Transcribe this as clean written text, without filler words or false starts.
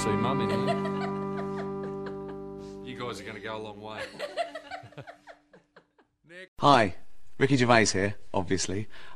see Mum in here. You guys are going to go a long way. Hi, Ricky Gervais here, obviously.